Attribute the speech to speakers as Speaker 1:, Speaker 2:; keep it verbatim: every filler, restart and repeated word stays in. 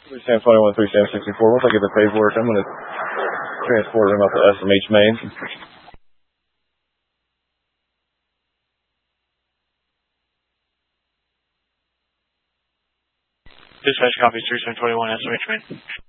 Speaker 1: three seven two one, three seven six four. Once I get the paperwork, I'm going to transport him up to S M H main.
Speaker 2: Dispatch copy three seven two one, S M H main.